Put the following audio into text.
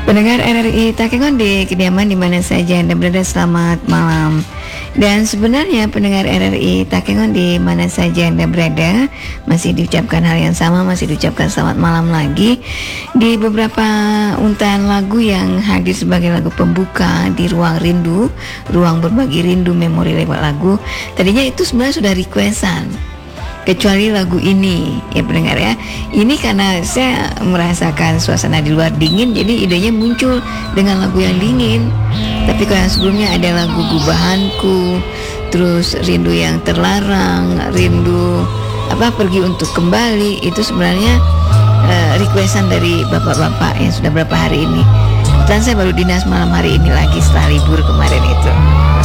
Pendengar RRI Takengon di kediaman di mana saja Anda berada, selamat malam. Dan sebenarnya pendengar RRI Takengon di mana saja Anda berada, masih diucapkan hal yang sama, masih diucapkan selamat malam lagi. Di beberapa untayan lagu yang hadir sebagai lagu pembuka di Ruang Rindu, Ruang Berbagi Rindu Memori lewat lagu, tadinya itu sebenarnya sudah requestan. Kecuali lagu ini, ya pendengar ya. Ini karena saya merasakan suasana di luar dingin, jadi idenya muncul dengan lagu yang dingin. Tapi kalau yang sebelumnya ada lagu Gubahanku, terus Rindu yang Terlarang, Rindu Pergi untuk Kembali, itu sebenarnya requestan dari bapak-bapak yang sudah berapa hari ini. Dan saya baru dinas malam hari ini lagi setelah libur kemarin itu.